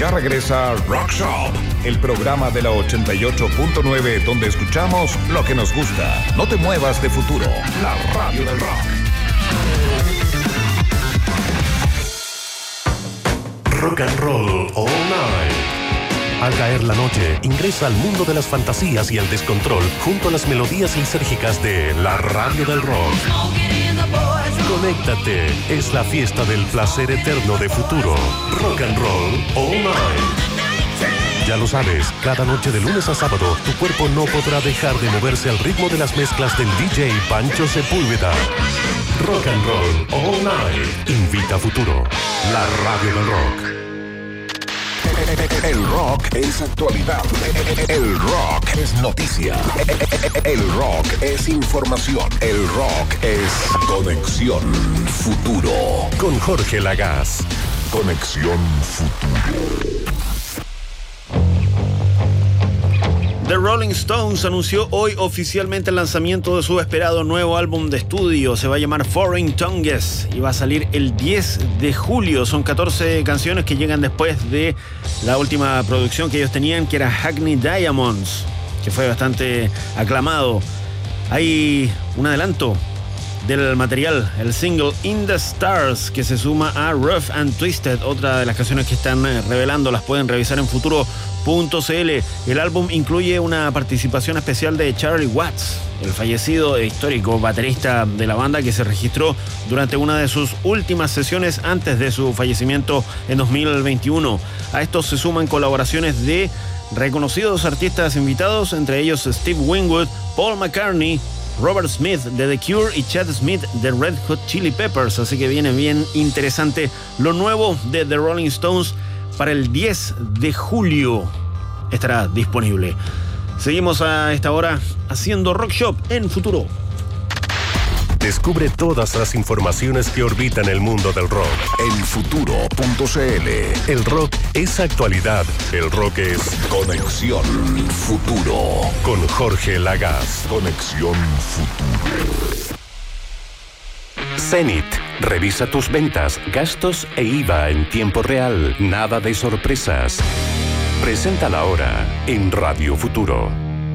Ya regresa Rock Shop, el programa de la 88.9 donde escuchamos lo que nos gusta. No te muevas de Futuro, la radio del rock. Rock and Roll All Night. Al caer la noche, ingresa al mundo de las fantasías y el descontrol junto a las melodías lisérgicas de la radio del rock. Conéctate, es la fiesta del placer eterno de Futuro. Rock and Roll All Night. Ya lo sabes, cada noche de lunes a sábado, tu cuerpo no podrá dejar de moverse al ritmo de las mezclas del DJ Pancho Sepúlveda. Rock and Roll All Night. Invita a Futuro, la radio del rock. El rock es actualidad. El rock es noticia. El rock es información. El rock es Conexión Futuro. Con Jorge Lagaz. Conexión Futuro. The Rolling Stones anunció hoy oficialmente el lanzamiento de su esperado nuevo álbum de estudio. Se va a llamar Foreign Tongues y va a salir el 10 de julio. Son 14 canciones que llegan después de la última producción que ellos tenían, que era Hackney Diamonds, que fue bastante aclamado. Hay un adelanto del material, el single In the Stars, que se suma a Rough and Twisted, otra de las canciones que están revelando. Las pueden revisar en futuro.cl. El álbum incluye una participación especial de Charlie Watts, el fallecido e histórico baterista de la banda, que se registró durante una de sus últimas sesiones antes de su fallecimiento en 2021. A estos se suman colaboraciones de reconocidos artistas invitados, entre ellos Steve Winwood, Paul McCartney, Robert Smith de The Cure y Chad Smith de Red Hot Chili Peppers. Así que viene bien interesante lo nuevo de The Rolling Stones. Para el 10 de julio estará disponible. Seguimos a esta hora haciendo Rock Shop en Futuro. Descubre todas las informaciones que orbitan el mundo del rock en futuro.cl. El rock es actualidad. El rock es Conexión Futuro. Con Jorge Lagaz. Conexión Futuro. Zenith. Revisa tus ventas, gastos e IVA en tiempo real. Nada de sorpresas. Presenta la hora en Radio Futuro.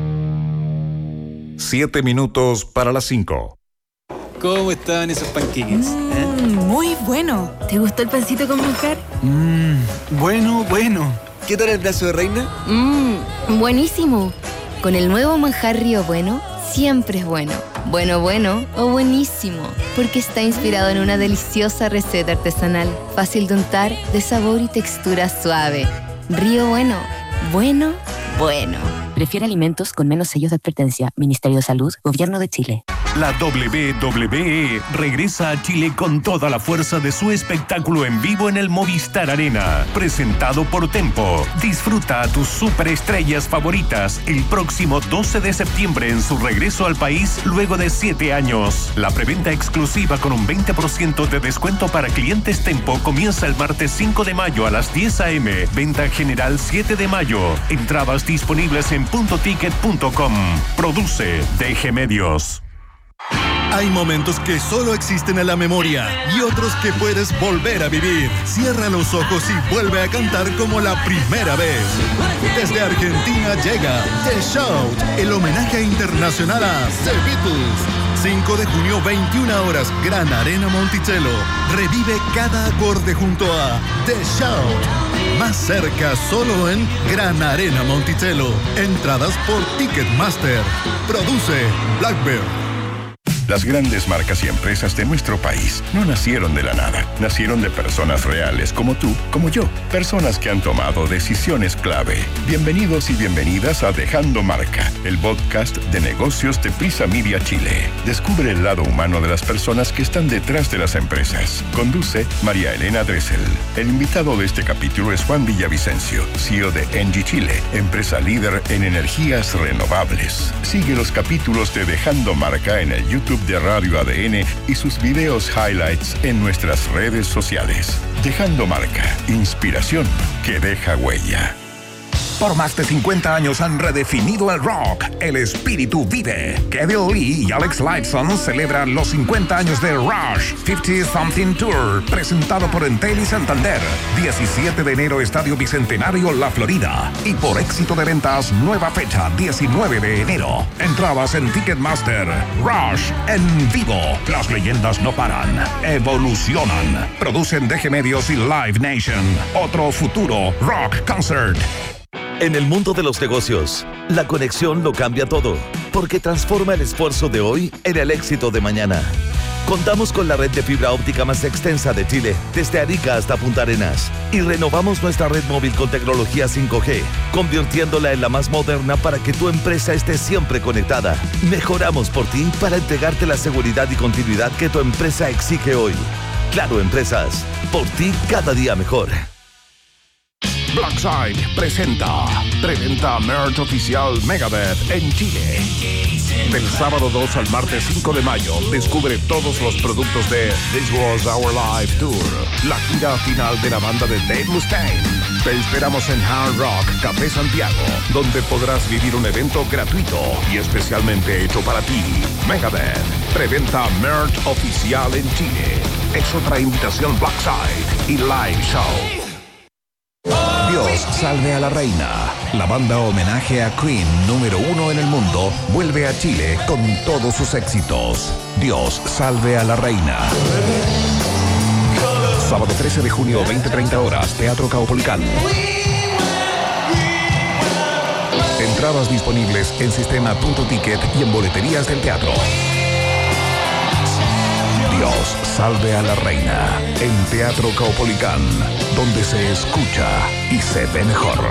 7 minutos para las 5. ¿Cómo están esos panqueques? Muy bueno. ¿Te gustó el pancito con manjar? Bueno. ¿Qué tal el brazo de reina? Buenísimo. Con el nuevo manjar Río Bueno, siempre es bueno. Bueno o buenísimo. Porque está inspirado en una deliciosa receta artesanal. Fácil de untar, de sabor y textura suave. Río Bueno. Bueno. Prefiere alimentos con menos sellos de advertencia. Ministerio de Salud, Gobierno de Chile. La WWE regresa a Chile con toda la fuerza de su espectáculo en vivo en el Movistar Arena, presentado por Tempo. Disfruta a tus superestrellas favoritas el próximo 12 de septiembre en su regreso al país luego de 7 años. La preventa exclusiva con un 20% de descuento para clientes Tempo comienza el martes 5 de mayo a las 10 a.m. Venta general 7 de mayo. Entradas disponibles en puntoticket.com. Produce DG Medios. Hay momentos que solo existen en la memoria y otros que puedes volver a vivir. Cierra los ojos y vuelve a cantar como la primera vez. Desde Argentina llega The Shout, el homenaje internacional a The Beatles. 5 de junio, 21 horas, Gran Arena Monticello. Revive cada acorde junto a The Shout. Más cerca solo en Gran Arena Monticello. Entradas por Ticketmaster. Produce Blackbird. Las grandes marcas y empresas de nuestro país no nacieron de la nada. Nacieron de personas reales como tú, como yo. Personas que han tomado decisiones clave. Bienvenidos y bienvenidas a Dejando Marca, el podcast de negocios de Prisa Media Chile. Descubre el lado humano de las personas que están detrás de las empresas. Conduce María Elena Dressel. El invitado de este capítulo es Juan Villavicencio, CEO de Engie Chile, empresa líder en energías renovables. Sigue los capítulos de Dejando Marca en el YouTube de Radio ADN y sus videos highlights en nuestras redes sociales. Dejando Marca, inspiración que deja huella. Por más de 50 años han redefinido el rock. El espíritu vive. Kevin Lee y Alex Lifeson celebran los 50 años de Rush 50 Something Tour, presentado por Entel y Santander. 17 de enero, Estadio Bicentenario, La Florida. Y por éxito de ventas, nueva fecha, 19 de enero. Entradas en Ticketmaster. Rush en vivo. Las leyendas no paran, evolucionan. Producen DG Medios y Live Nation. Otro futuro rock concert. En el mundo de los negocios, la conexión lo cambia todo, porque transforma el esfuerzo de hoy en el éxito de mañana. Contamos con la red de fibra óptica más extensa de Chile, desde Arica hasta Punta Arenas, y renovamos nuestra red móvil con tecnología 5G, convirtiéndola en la más moderna para que tu empresa esté siempre conectada. Mejoramos por ti para entregarte la seguridad y continuidad que tu empresa exige hoy. Claro Empresas, por ti cada día mejor. Blackside presenta Preventa Merch Oficial Megadeth en Chile. Del sábado 2 al martes 5 de mayo, descubre todos los productos de This Was Our Live Tour, la gira final de la banda de Dave Mustaine. Te esperamos en Hard Rock Café Santiago, donde podrás vivir un evento gratuito y especialmente hecho para ti. Megadeth, Preventa Merch Oficial en Chile. Es otra invitación Blackside y Live Show. Dios salve a la reina. La banda homenaje a Queen número 1 en el mundo vuelve a Chile con todos sus éxitos. Dios salve a la reina. Sábado 13 de junio, 20:30 horas, Teatro Caupolicán. Entradas disponibles en sistema.ticket y en boleterías del teatro. Dios salve a la reina en Teatro Caupolicán, donde se escucha y se ve mejor.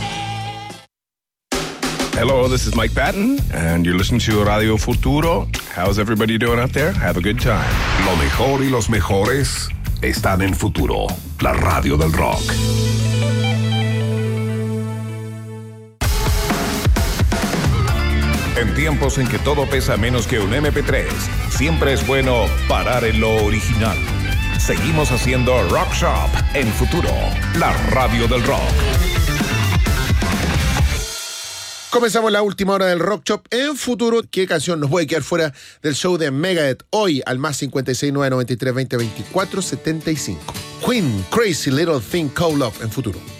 Hello, this is Mike Patton, and you're listening to Radio Futuro. How's everybody doing out there? Have a good time. Lo mejor y los mejores están en Futuro, la radio del rock. En tiempos en que todo pesa menos que un MP3, siempre es bueno parar en lo original. Seguimos haciendo Rock Shop en Futuro, la radio del rock. Comenzamos la última hora del Rock Shop en Futuro. ¿Qué canción nos puede quedar fuera del show de Megadeth? Hoy al más 56993202475. Queen, Crazy Little Thing Called Love en Futuro.